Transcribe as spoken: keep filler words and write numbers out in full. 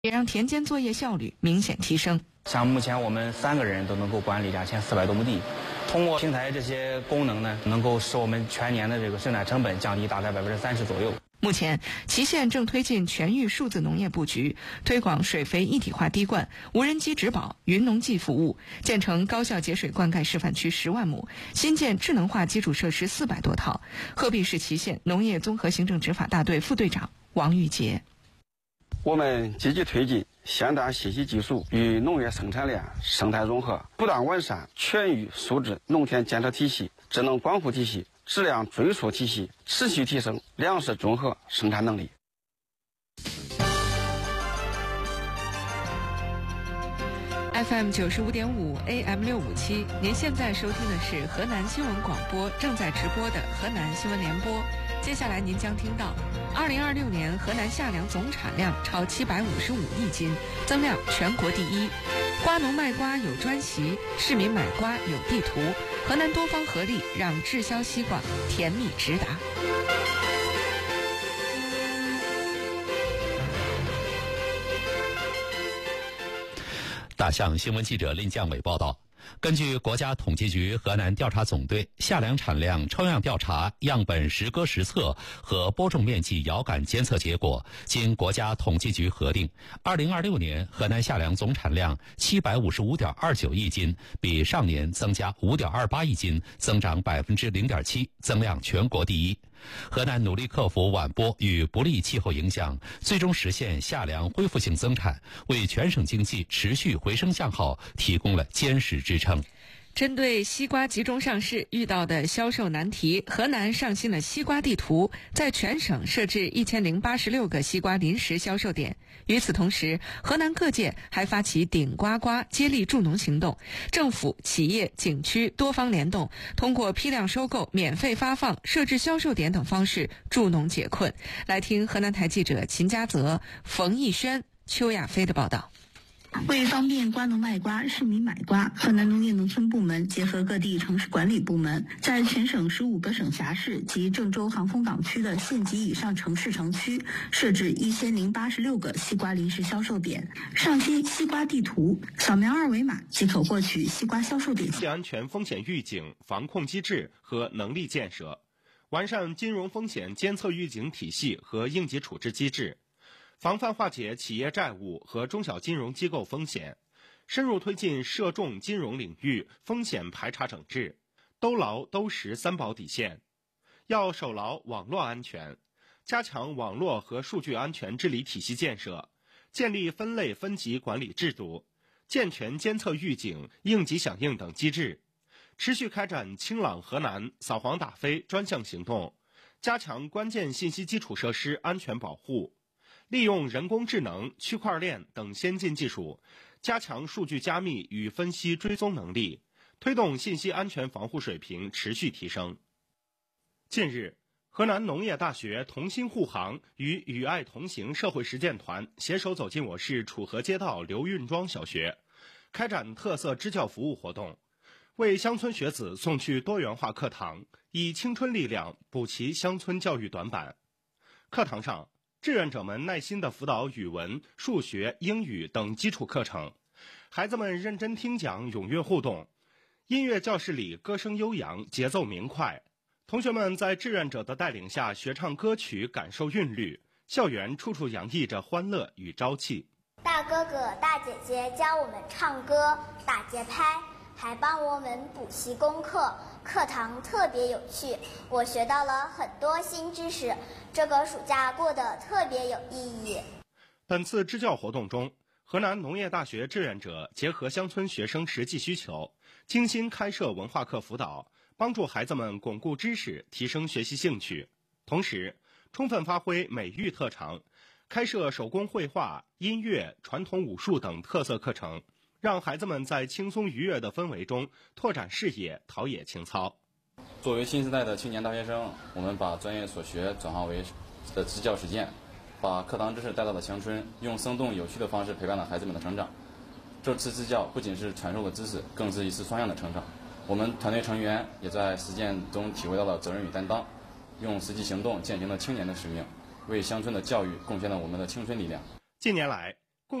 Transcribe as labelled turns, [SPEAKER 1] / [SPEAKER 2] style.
[SPEAKER 1] 也让田间作业效率明显提升。
[SPEAKER 2] 像目前我们三个人都能够管理两千四百多亩地，通过平台这些功能呢，能够使我们全年的这个生产成本降低大概百分之三十左右。
[SPEAKER 1] 目前，祁县正推进全域数字农业布局，推广水肥一体化滴灌、无人机植保、云农技服务，建成高效节水灌溉示范区十万亩，新建智能化基础设施四百多套。鹤壁市祁县农业综合行政执法大队副队长王玉杰。
[SPEAKER 3] 我们积极推进先端信息技术与农业生产链生态融合，不断完善全域数字农田监测体系、智能管护体系、质量追溯体系，持续提升粮食综合生产能力。
[SPEAKER 1] F M 九十五点五 A M 六五七，您现在收听的是河南新闻广播正在直播的河南新闻联播。接下来您将听到，二零二六年河南夏粮总产量超七百五十五亿斤，增量全国第一。瓜农卖瓜有专席，市民买瓜有地图。河南多方合力，让滞销西瓜甜蜜直达。
[SPEAKER 4] 大象新闻记者林江伟报道。根据国家统计局河南调查总队夏粮产量抽样调查样本实割实测和播种面积遥感监测结果，经国家统计局核定，二零二六年河南夏粮总产量七百五十五点二九亿斤，比上年增加五点二八亿斤，增长百分之零点七，增量全国第一。河南努力克服晚播与不利气候影响，最终实现夏粮恢复性增产，为全省经济持续回升向好提供了坚实支撑。
[SPEAKER 1] 针对西瓜集中上市遇到的销售难题，河南上新了西瓜地图，在全省设置一千零八十六个西瓜临时销售点。与此同时，河南各界还发起顶呱呱接力助农行动，政府、企业、景区多方联动，通过批量收购、免费发放、设置销售点等方式助农解困。来听河南台记者秦家泽、冯逸轩、邱亚飞的报道。
[SPEAKER 5] 为方便瓜农卖瓜、市民买瓜，河南农业农村部门结合各地城市管理部门，在全省十五个省辖市及郑州航风港区的县级以上城市城区设置一千零八十六个西瓜临时销售点，上新西瓜地图，扫描二维码即可获取西瓜销售点。
[SPEAKER 6] 安全风险预警、防控机制和能力建设，完善金融风险监测预警体系和应急处置机制。防范化解企业债务和中小金融机构风险，深入推进涉重金融领域风险排查整治，兜牢兜实三保底线。要守牢网络安全，加强网络和数据安全治理体系建设，建立分类分级管理制度，健全监测预警、应急响应等机制，持续开展清朗河南、扫黄打非专项行动，加强关键信息基础设施安全保护。利用人工智能、区块链等先进技术，加强数据加密与分析追踪能力，推动信息安全防护水平持续提升。近日，河南农业大学同心护航与与爱同行社会实践团携手走进我市楚河街道刘运庄小学，开展特色支教服务活动，为乡村学子送去多元化课堂，以青春力量补齐乡村教育短板。课堂上，志愿者们耐心地辅导语文、数学、英语等基础课程，孩子们认真听讲，踊跃互动。音乐教室里歌声悠扬，节奏明快。同学们在志愿者的带领下学唱歌曲，感受韵律。校园处处洋溢着欢乐与朝气。
[SPEAKER 7] 大哥哥、大姐姐教我们唱歌、打节拍，还帮我们补习功课，课堂特别有趣，我学到了很多新知识，这个暑假过得特别有意义。
[SPEAKER 6] 本次支教活动中，河南农业大学志愿者结合乡村学生实际需求，精心开设文化课辅导，帮助孩子们巩固知识，提升学习兴趣。同时，充分发挥美育特长，开设手工绘画、音乐、传统武术等特色课程，让孩子们在轻松愉悦的氛围中拓展视野，陶冶情操。
[SPEAKER 8] 作为新时代的青年大学生，我们把专业所学转化为的支教实践，把课堂知识带到了乡村，用生动有趣的方式陪伴了孩子们的成长。这次支教不仅是传授了知识，更是一次双向的成长。我们团队成员也在实践中体会到了责任与担当，用实际行动践行了青年的使命，为乡村的教育贡献了我们的青春力量。
[SPEAKER 6] 近年来，